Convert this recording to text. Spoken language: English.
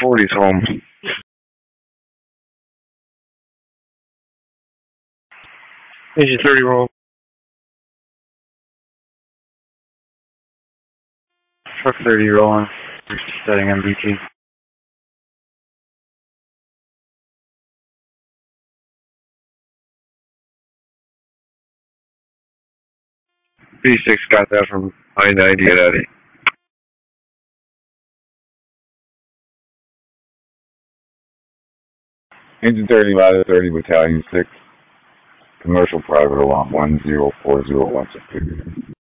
40's home. Engine 30 roll. Truck 30 rolling. Setting MBT. B6 got that from I-90 at Eddie. Engine 30, Ladder 30, Battalion 6, Commercial Private Alarm 104016.